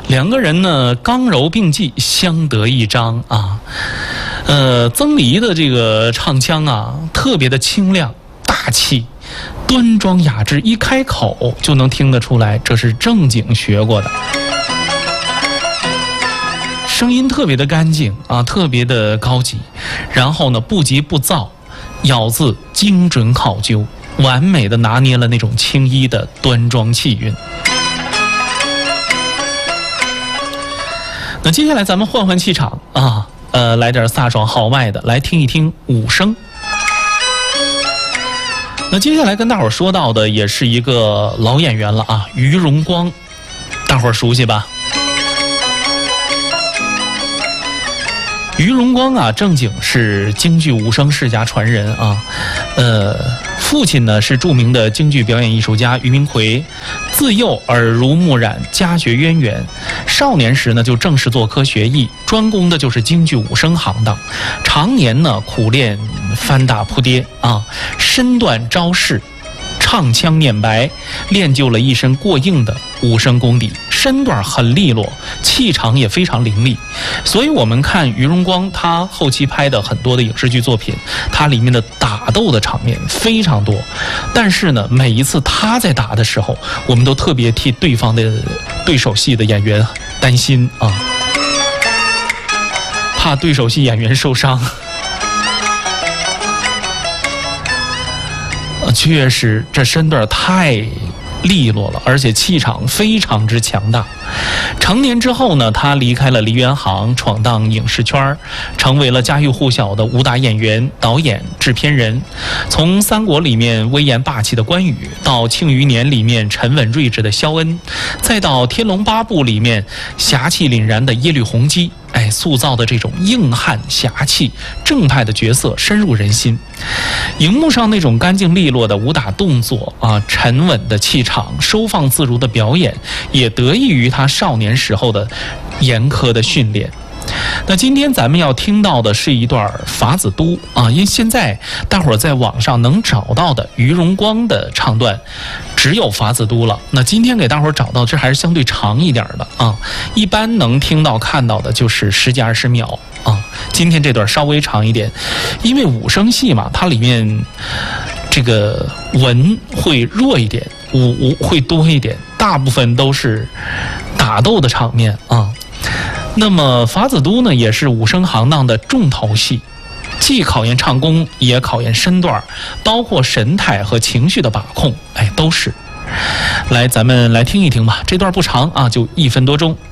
两个人呢刚柔并济，相得益彰啊。曾黎的这个唱腔啊，特别的清亮大气。端庄雅致，一开口就能听得出来，这是正经学过的。声音特别的干净啊，特别的高级。然后呢，不急不躁，咬字精准考究，完美的拿捏了那种青衣的端庄气韵。那接下来咱们换换气场啊，来点飒爽豪迈的，来听一听武生。那接下来跟大伙儿说到的也是一个老演员了啊，于荣光，大伙儿熟悉吧？于荣光啊，正经是京剧武生世家传人啊，父亲呢是著名的京剧表演艺术家于明奎，自幼耳濡目染，家学渊源。少年时呢就正式做科学艺，专攻的就是京剧武生行当，常年呢苦练翻打扑跌啊，身段招式，唱腔念白，练就了一身过硬的武生功底，身段很利落，气场也非常凌厉。所以我们看于荣光他后期拍的很多的影视剧作品，他里面的打斗的场面非常多，但是呢每一次他在打的时候，我们都特别替对方的对手戏的演员担心啊，怕对手戏演员受伤。确实这身段太利落了，而且气场非常之强大。成年之后呢，他离开了梨园行，闯荡影视圈，成为了家喻户晓的武打演员、导演、制片人。从三国里面威严霸气的关羽，到庆余年里面沉稳睿智的萧恩，再到天龙八部里面侠气凛然的耶律洪基，塑造的这种硬汉侠气正派的角色深入人心。荧幕上那种干净利落的武打动作啊，沉稳的气场，收放自如的表演，也得益于他少年时候的严苛的训练。那今天咱们要听到的是一段法子都啊，因为现在大伙儿在网上能找到的于荣光的唱段只有法子都了。那今天给大伙儿找到这还是相对长一点的啊，一般能听到看到的就是10几20秒啊。今天这段稍微长一点，因为武生戏嘛，它里面这个文会弱一点，武会多一点，大部分都是打斗的场面啊。那么法子都呢，也是武生行当的重头戏，既考验唱功，也考验身段，包括神态和情绪的把控，都是。来，咱们来听一听吧，这段不长啊，就1分多钟。